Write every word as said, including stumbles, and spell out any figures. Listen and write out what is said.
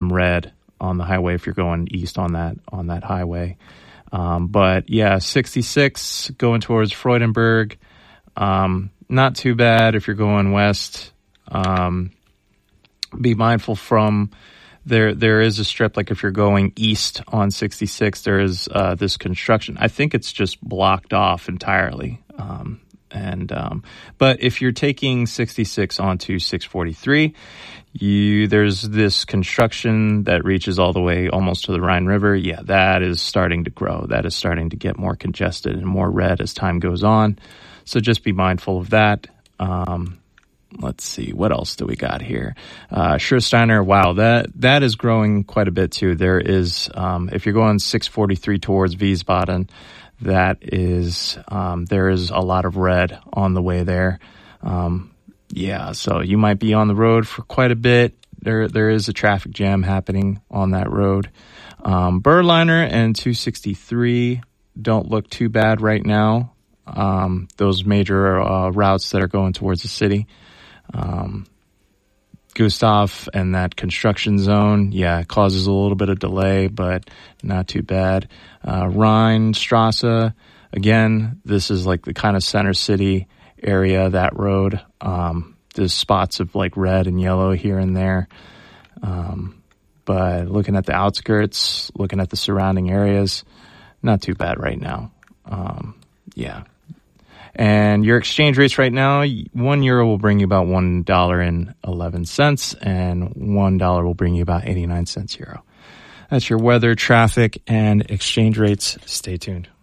some red on the highway if you're going east on that on that highway. Um, but yeah, sixty-six going towards Freudenberg, um, not too bad if you're going west. Um, be mindful from there. There is a strip, like if you're going east on sixty-six, there is uh, this construction. I think it's just blocked off entirely. Um, and um, but if you're taking sixty-six onto six forty-three. You there's this construction that reaches all the way almost to the Rhine River. Yeah, that is starting to grow. That is starting to get more congested and more red as time goes on. So just be mindful of that. Um, let's see, what else do we got here? Uh, Schursteiner, wow, that that is growing quite a bit too. There is, um, if you're going six forty-three towards Wiesbaden, that is, um, there is a lot of red on the way there. Um, Yeah, so you might be on the road for quite a bit. There, there is a traffic jam happening on that road. Um, Berliner and two sixty-three don't look too bad right now. Um, those major uh, routes that are going towards the city. Um, Gustav and that construction zone, yeah, it causes a little bit of delay, but not too bad. Uh, Rheinstrasse, again, this is like the kind of center city area, that road. Um, there's spots of like red and yellow here and there. Um, but looking at the outskirts, looking at the surrounding areas, not too bad right now. Um, yeah. And your exchange rates right now, one euro will bring you about one dollar and eleven cents, and one dollar will bring you about eighty-nine cents euro. That's your weather, traffic, and exchange rates. Stay tuned.